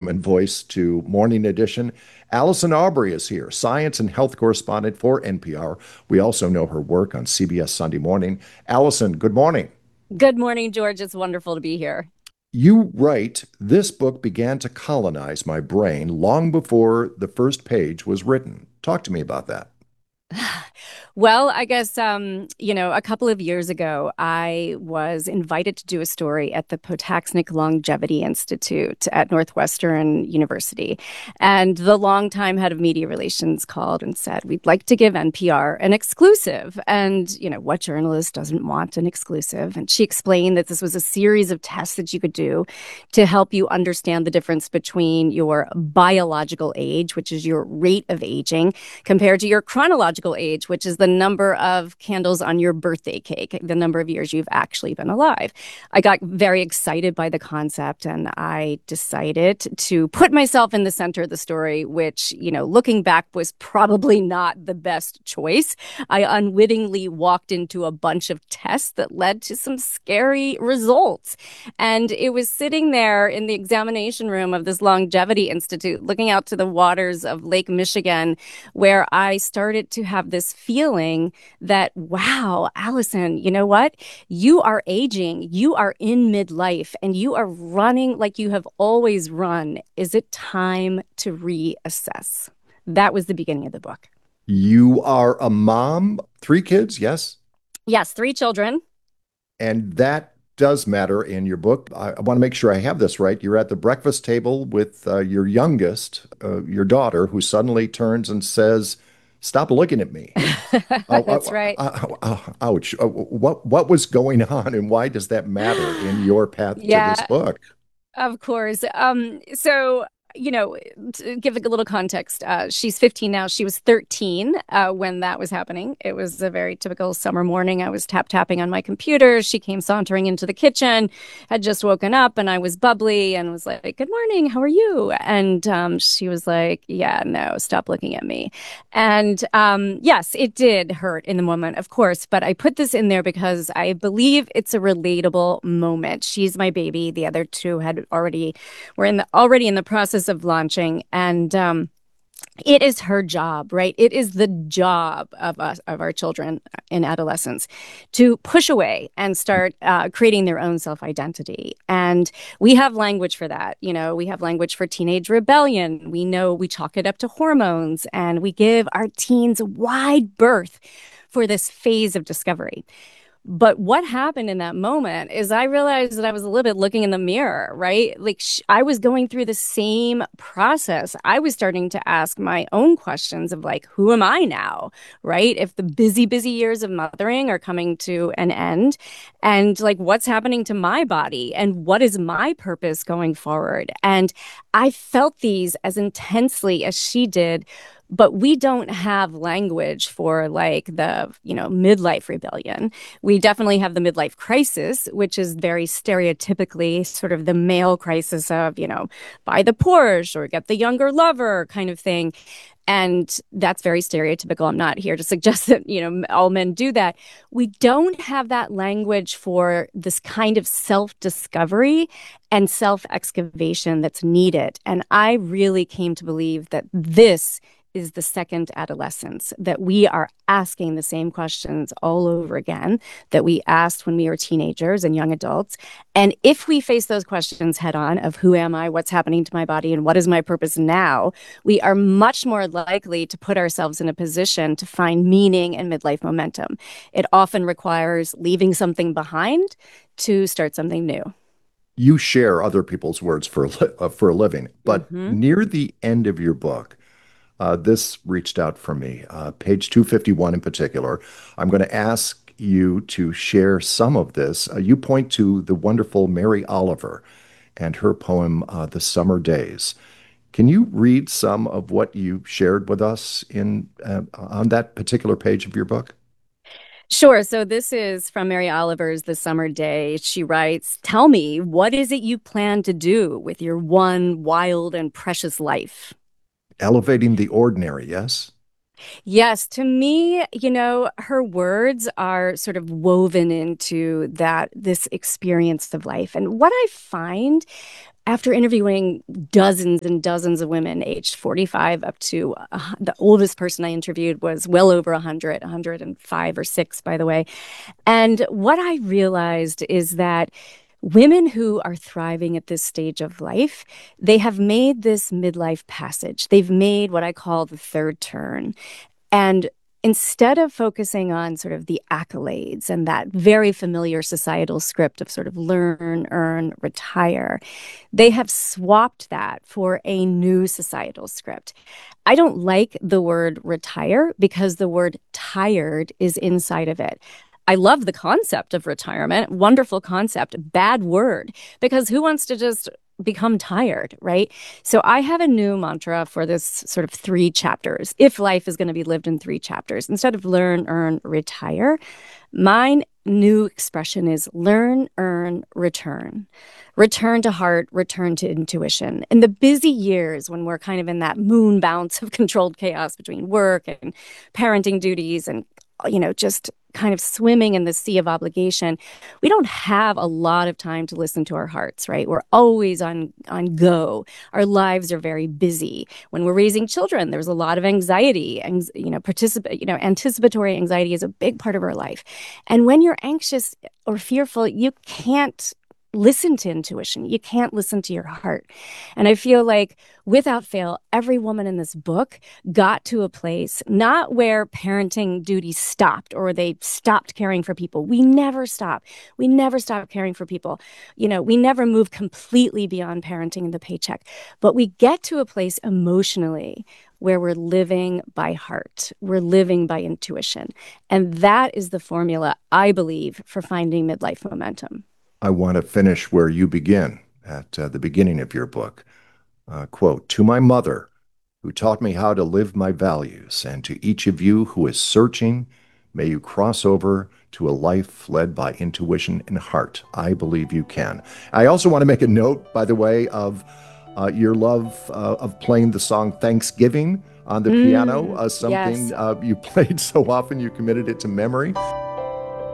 human voice to Morning Edition. Allison Aubrey is here, science and health correspondent for NPR. We also know her work on CBS Sunday Morning. Allison, good morning. Good morning, George. It's wonderful to be here. You write, this book began to colonize my brain long before the first page was written. Talk to me about that. Well, I guess, a couple of years ago, I was invited to do a story at the Potaxnick Longevity Institute at Northwestern University. And the longtime head of media relations called and said, we'd like to give NPR an exclusive. And, what journalist doesn't want an exclusive? And she explained that this was a series of tests that you could do to help you understand the difference between your biological age, which is your rate of aging, compared to your chronological age, which is the number of candles on your birthday cake, the number of years you've actually been alive. I got very excited by the concept and I decided to put myself in the center of the story, which, looking back was probably not the best choice. I unwittingly walked into a bunch of tests that led to some scary results. And it was sitting there in the examination room of this longevity institute, looking out to the waters of Lake Michigan, where I started to have this feeling that, wow, Allison, you know what? You are aging, you are in midlife, and you are running like you have always run. Is it time to reassess? That was the beginning of the book. You are a mom, three kids, yes? Yes, three children. And that does matter in your book. I want to make sure I have this right. You're at the breakfast table with your youngest, your daughter, who suddenly turns and says, "Stop looking at me." That's right. Ouch. What was going on, and why does that matter in your path to this Yeah, book? of course. So, to give a little context, she's 15 now. She was 13 when that was happening. It was a very typical summer morning. I was tapping on my computer. She came sauntering into the kitchen, had just woken up, and I was bubbly and was like, "Good morning, how are you?" And she was like, "Yeah, no, stop looking at me." And yes, it did hurt in the moment, of course, but I put this in there because I believe it's a relatable moment. She's my baby. The other two had already were already in the process of launching, and it is her job, right? It is the job of us, of our children in adolescence, to push away and start creating their own self-identity. And we have language for that. We have language for teenage rebellion. We know we chalk it up to hormones, and we give our teens wide berth for this phase of discovery. But what happened in that moment is I realized that I was a little bit looking in the mirror, right? Like I was going through the same process. I was starting to ask my own questions of like, who am I now, right? If the busy years of mothering are coming to an end, and like what's happening to my body and what is my purpose going forward? And I felt these as intensely as she did, but we don't have language for like the, midlife rebellion. We definitely have the midlife crisis, which is very stereotypically sort of the male crisis of, buy the Porsche or get the younger lover kind of thing. And that's very stereotypical. I'm not here to suggest that, all men do that. We don't have that language for this kind of self-discovery and self-excavation that's needed. And I really came to believe that this is the second adolescence, that we are asking the same questions all over again that we asked when we were teenagers and young adults. And if we face those questions head on of who am I, what's happening to my body, and what is my purpose now, we are much more likely to put ourselves in a position to find meaning and midlife momentum. It often requires leaving something behind to start something new. You share other people's words for a living, but Hmm. near the end of your book, this reached out for me, page 251 in particular. I'm going to ask you to share some of this. You point to the wonderful Mary Oliver and her poem, The Summer Days. Can you read some of what you shared with us in on that particular page of your book? Sure. So this is from Mary Oliver's The Summer Day. She writes, "Tell me, what is it you plan to do with your one wild and precious life?" Elevating the ordinary, yes? Yes, to me, her words are sort of woven into this experience of life. And what I find after interviewing dozens and dozens of women aged 45 up to the oldest person I interviewed was well over 100, 105 or 6, by the way. And what I realized is that women who are thriving at this stage of life, they have made this midlife passage. They've made what I call the third turn. And instead of focusing on sort of the accolades and that very familiar societal script of sort of learn, earn, retire, they have swapped that for a new societal script. I don't like the word retire because the word tired is inside of it. I love the concept of retirement. Wonderful concept. Bad word. Because who wants to just become tired, right? So I have a new mantra for this sort of 3 chapters. If life is going to be lived in 3 chapters, instead of learn, earn, retire, mine new expression is learn, earn, return. Return to heart, return to intuition. In the busy years when we're kind of in that moon bounce of controlled chaos between work and parenting duties and just kind of swimming in the sea of obligation, we don't have a lot of time to listen to our hearts, right? We're always on go. Our lives are very busy. When we're raising children, there's a lot of anxiety, and anticipatory anxiety is a big part of our life. And when you're anxious or fearful, you can't listen to intuition. You can't listen to your heart. And I feel like without fail, every woman in this book got to a place not where parenting duties stopped or they stopped caring for people. We never stop. We never stop caring for people. We never move completely beyond parenting and the paycheck, but we get to a place emotionally where we're living by heart. We're living by intuition. And that is the formula, I believe, for finding midlife momentum. I want to finish where you begin at the beginning of your book. Quote, to my mother, who taught me how to live my values, and to each of you who is searching, may you cross over to a life led by intuition and heart. I believe you can. I also want to make a note, by the way, of your love of playing the song Thanksgiving on the piano, something Yes. you played so often you committed it to memory.